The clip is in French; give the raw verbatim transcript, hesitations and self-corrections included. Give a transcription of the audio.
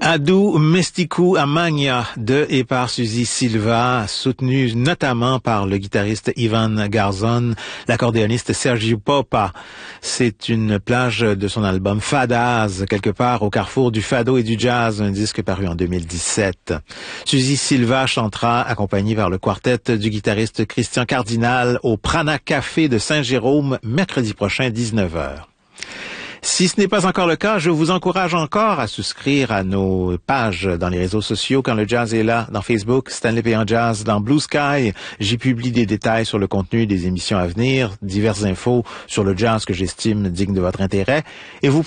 Adu Mestiku Amagna de et par Suzy Silva, soutenu notamment par le guitariste Ivan Garzon, l'accordéoniste Sergiu Popa. C'est une plage de son album Fadas, quelque part au carrefour du fado et du jazz, un disque paru en deux mille dix-sept. Suzy Silva chantera, accompagnée par le quartet du guitariste Christian Cardinal, au Prana Café de Saint-Jérôme, mercredi prochain, dix-neuf heures. Si ce n'est pas encore le cas, je vous encourage encore à souscrire à nos pages dans les réseaux sociaux quand le jazz est là, dans Facebook, Stanley Payan Jazz, dans Blue Sky. J'y publie des détails sur le contenu des émissions à venir, diverses infos sur le jazz que j'estime digne de votre intérêt. Et vous